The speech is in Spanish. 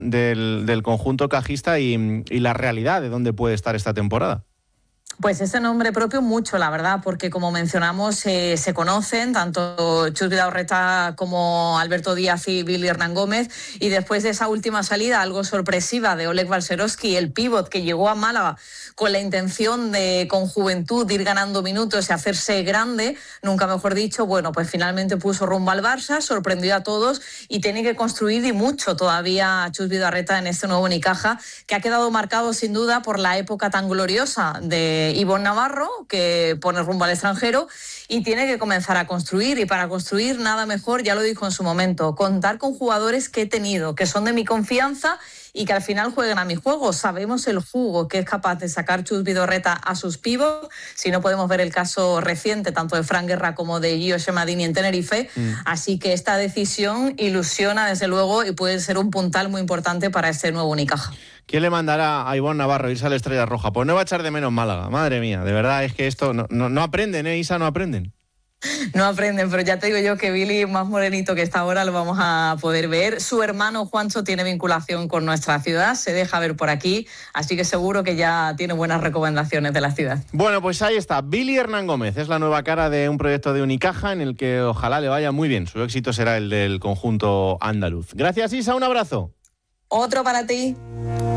del conjunto cajista y la realidad de dónde puede estar esta temporada. Pues ese nombre propio mucho, la verdad, porque como mencionamos, se conocen tanto Chus Vidal-Reta como Alberto Díaz y Billy Hernán Gómez, y después de esa última salida algo sorpresiva de Oleg Balcerowski, el pívot que llegó a Málaga con la intención de, con juventud, de ir ganando minutos y hacerse grande, nunca mejor dicho, bueno, pues finalmente puso rumbo al Barça, sorprendió a todos y tiene que construir y mucho todavía Chus Vidal-Reta en este nuevo Unicaja, que ha quedado marcado sin duda por la época tan gloriosa de Ivonne Navarro, que pone rumbo al extranjero y tiene que comenzar a construir. Y para construir nada mejor, ya lo dijo en su momento, contar con jugadores que he tenido, que son de mi confianza y que al final jueguen a mi juego. Sabemos el jugo que es capaz de sacar Chus Vidal-Reta a sus pibos. Si no, podemos ver el caso reciente tanto de Fran Guerra como de Gio Shemadini en Tenerife. Así que esta decisión ilusiona desde luego y puede ser un puntal muy importante para este nuevo Unicaja. ¿Quién le mandará a Ivonne Navarro irse a la Estrella Roja? Pues no va a echar de menos Málaga. Madre mía, de verdad es que esto no aprenden, Isa, no aprenden. No aprenden, pero ya te digo yo que Billy, más morenito que está ahora, lo vamos a poder ver. Su hermano Juancho tiene vinculación con nuestra ciudad, se deja ver por aquí, así que seguro que ya tiene buenas recomendaciones de la ciudad. Bueno, pues ahí está, Billy Hernán Gómez, es la nueva cara de un proyecto de Unicaja en el que ojalá le vaya muy bien. Su éxito será el del conjunto andaluz. Gracias, Isa, un abrazo. Otro para ti.